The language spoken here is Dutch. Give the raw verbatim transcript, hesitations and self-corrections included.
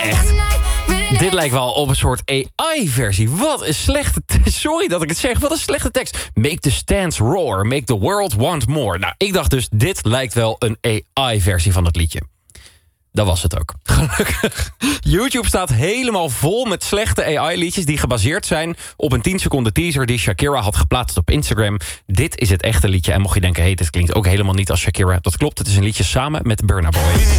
echt. Dit lijkt wel op een soort A I-versie. Wat een slechte... Sorry dat ik het zeg, wat een slechte tekst. Make the stands roar, make the world want more. Nou, ik dacht dus, dit lijkt wel een A I-versie van het liedje. Dat was het ook. Gelukkig. YouTube staat helemaal vol met slechte A I-liedjes... die gebaseerd zijn op een tien seconden teaser... die Shakira had geplaatst op Instagram. Dit is het echte liedje. En mocht je denken, hey, dit klinkt ook helemaal niet als Shakira. Dat klopt, het is een liedje samen met Burna Boy.